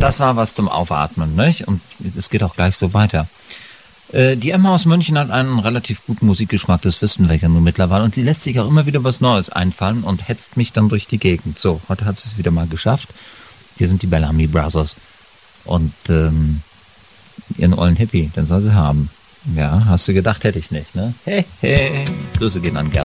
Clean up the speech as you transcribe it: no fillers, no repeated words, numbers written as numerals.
Das war was zum Aufatmen, nicht? Und es geht auch gleich so weiter. Die Emma aus München hat einen relativ guten Musikgeschmack, das wissen wir ja nun mittlerweile. Und sie lässt sich auch immer wieder was Neues einfallen und hetzt mich dann durch die Gegend. So, heute hat sie es wieder mal geschafft. Hier sind die Bellamy Brothers. Und ihren ollen Hippie, den soll sie haben. Ja, hast du gedacht, hätte ich nicht, ne? Hey, hey. Grüße gehen an Gerd.